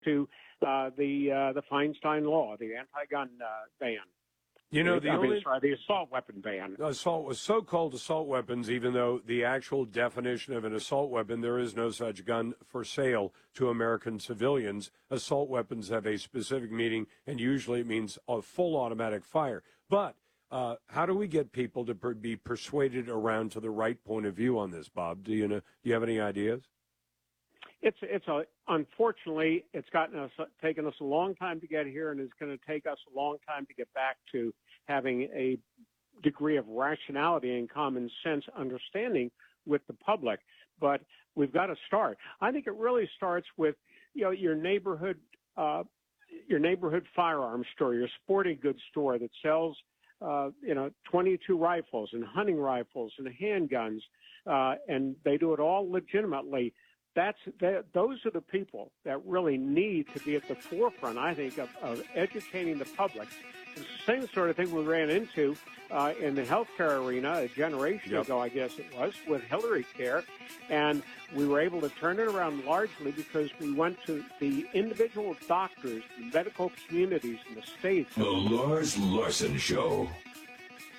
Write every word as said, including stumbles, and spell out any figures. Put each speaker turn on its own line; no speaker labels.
to uh, the uh, the Feinstein Law, the anti-gun uh, ban.
You know, the
I
only
mean, sorry, the assault weapon ban.
assault so-called assault weapons, even though the actual definition of an assault weapon, there is no such gun for sale to American civilians. Assault weapons have a specific meaning, and usually it means a full automatic fire. But uh, how do we get people to per- be persuaded around to the right point of view on this, Bob? Do you know? Do you have any ideas?
It's it's a unfortunately it's gotten us taken us a long time to get here, and it's going to take us a long time to get back to having a degree of rationality and common sense understanding with the public. But we've got to start. I think it really starts with you know your neighborhood uh, your neighborhood firearms store, your sporting goods store that sells uh, you know twenty-two rifles and hunting rifles and handguns, uh, and they do it all legitimately. That's that, those are the people that really need to be at the forefront, I think, of, of educating the public. It's the same sort of thing we ran into uh, in the healthcare arena a generation
Yep.
ago, I guess it was, with Hillary Care. And we were able to turn it around largely because we went to the individual doctors, the medical communities in the states.
The Lars Larson Show.